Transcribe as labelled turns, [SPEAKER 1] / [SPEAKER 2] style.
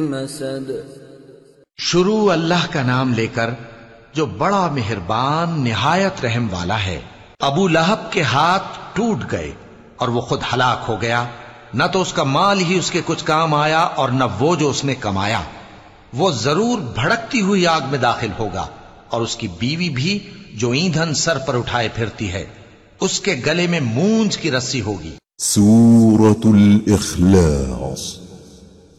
[SPEAKER 1] मसद।
[SPEAKER 2] शुरू अल्लाह का नाम लेकर जो बड़ा मेहरबान निहायत रहम वाला है। अबू लहब के हाथ टूट गए और वो खुद हलाक हो गया। न तो उसका माल ही उसके कुछ काम आया और न वो जो उसने कमाया। वो जरूर भड़कती हुई आग में दाखिल होगा और उसकी बीवी भी जो ईंधन सर पर उठाए फिरती है, उसके गले में मूंज की रस्सी होगी।
[SPEAKER 3] सूरतुल इखलास।